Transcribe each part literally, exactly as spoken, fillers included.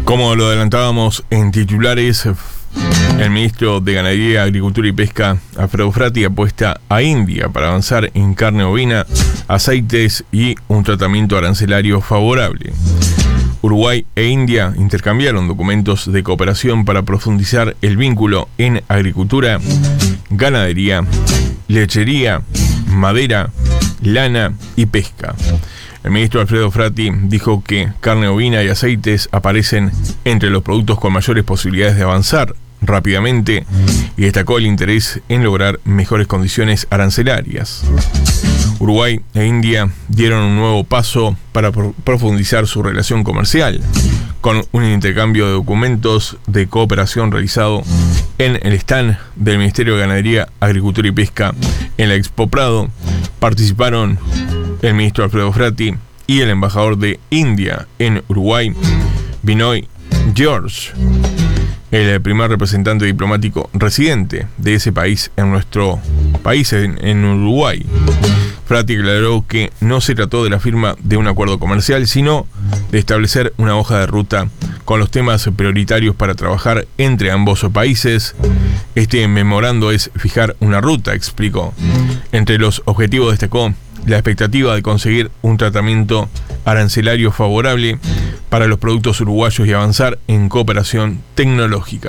Como lo adelantábamos en titulares, el ministro de Ganadería, Agricultura y Pesca, Alfredo Frati, apuesta a India para avanzar en carne bovina, aceites y un tratamiento arancelario favorable. Uruguay e India intercambiaron documentos de cooperación para profundizar el vínculo en agricultura, ganadería, lechería, madera, lana y pesca. El ministro Alfredo Frati dijo que carne bovina y aceites aparecen entre los productos con mayores posibilidades de avanzar rápidamente y destacó el interés en lograr mejores condiciones arancelarias. Uruguay e India dieron un nuevo paso para profundizar su relación comercial, con un intercambio de documentos de cooperación realizado en el stand del Ministerio de Ganadería, Agricultura y Pesca en la Expo Prado. Participaron el ministro Alfredo Frati y el embajador de India en Uruguay, Binoy George, el primer representante diplomático residente de ese país en nuestro país, en, en Uruguay. Frati aclaró que no se trató de la firma de un acuerdo comercial, sino de establecer una hoja de ruta con los temas prioritarios para trabajar entre ambos países. Este memorando es fijar una ruta, explicó. Entre los objetivos destacó la expectativa de conseguir un tratamiento arancelario favorable para los productos uruguayos y avanzar en cooperación tecnológica.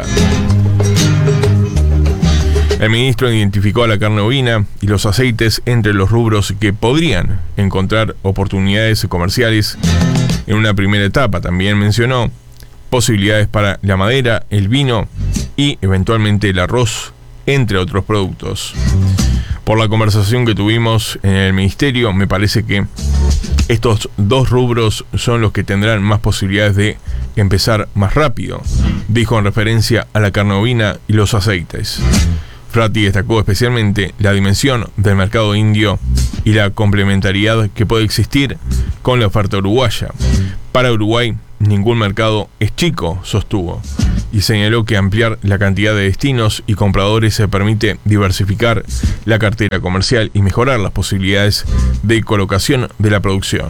El ministro identificó a la carne bovina y los aceites entre los rubros que podrían encontrar oportunidades comerciales en una primera etapa. También mencionó posibilidades para la madera, el vino y eventualmente el arroz, entre otros productos. Por la conversación que tuvimos en el ministerio, me parece que estos dos rubros son los que tendrán más posibilidades de empezar más rápido, dijo en referencia a la carne bovina y los aceites. Frati destacó especialmente la dimensión del mercado indio y la complementariedad que puede existir con la oferta uruguaya. Para Uruguay, ningún mercado es chico, sostuvo, y señaló que ampliar la cantidad de destinos y compradores se permite diversificar la cartera comercial y mejorar las posibilidades de colocación de la producción.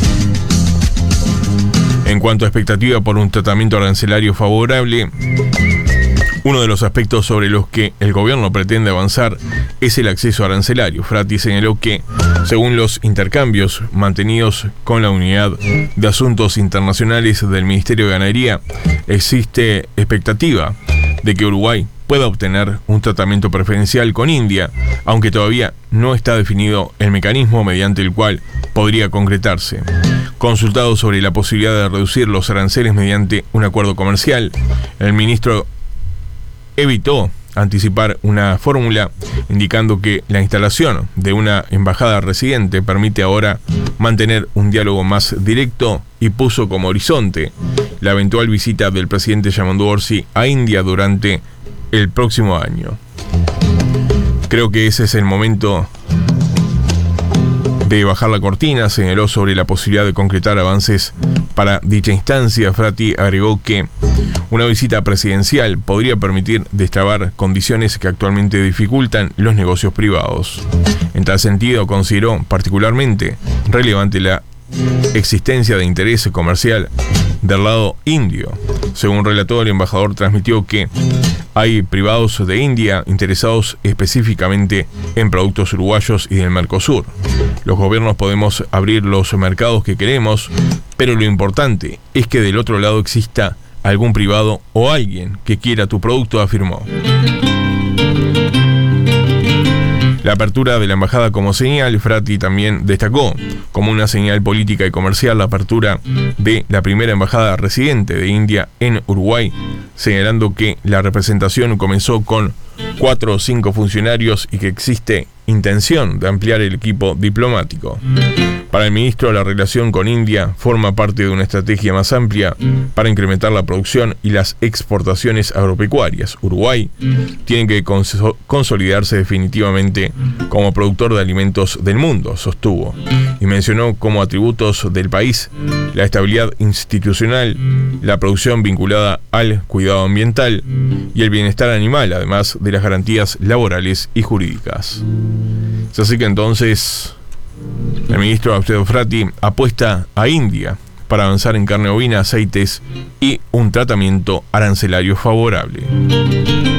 En cuanto a expectativa por un tratamiento arancelario favorable, uno de los aspectos sobre los que el gobierno pretende avanzar es el acceso arancelario. Frati señaló que, según los intercambios mantenidos con la Unidad de Asuntos Internacionales del Ministerio de Ganadería, existe expectativa de que Uruguay pueda obtener un tratamiento preferencial con India, aunque todavía no está definido el mecanismo mediante el cual podría concretarse. Consultado sobre la posibilidad de reducir los aranceles mediante un acuerdo comercial, el ministro evitó anticipar una fórmula, indicando que la instalación de una embajada residente permite ahora mantener un diálogo más directo y puso como horizonte la eventual visita del presidente Yamandu Orsi a India durante el próximo año. Creo que ese es el momento de bajar la cortina, señaló sobre la posibilidad de concretar avances para dicha instancia. Frati agregó que una visita presidencial podría permitir destrabar condiciones que actualmente dificultan los negocios privados. En tal sentido, consideró particularmente relevante la existencia de interés comercial del lado indio. Según relató, el embajador transmitió que hay privados de India interesados específicamente en productos uruguayos y del Mercosur. Los gobiernos podemos abrir los mercados que queremos, pero lo importante es que del otro lado exista algún privado o alguien que quiera tu producto, afirmó. La apertura de la embajada como señal, Frati también destacó como una señal política y comercial la apertura de la primera embajada residente de India en Uruguay, señalando que la representación comenzó con cuatro o cinco funcionarios y que existe intención de ampliar el equipo diplomático. Para el ministro, la relación con India forma parte de una estrategia más amplia para incrementar la producción y las exportaciones agropecuarias. Uruguay tiene que cons- consolidarse definitivamente como productor de alimentos del mundo, sostuvo, y mencionó como atributos del país la estabilidad institucional, la producción vinculada al cuidado ambiental y el bienestar animal, además de las garantías laborales y jurídicas. Así que entonces el ministro Alfredo Frati apuesta a India para avanzar en carne ovina, aceites y un tratamiento arancelario favorable.